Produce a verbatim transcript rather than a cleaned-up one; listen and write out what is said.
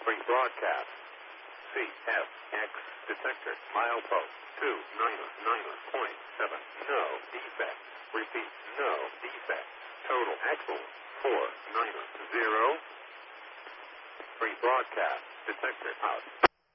Pre-broadcast. C F X detector. Milepost two nine nine point seven. No defect. Repeat. No defect. Total axle four nine zero. Pre-broadcast detector out.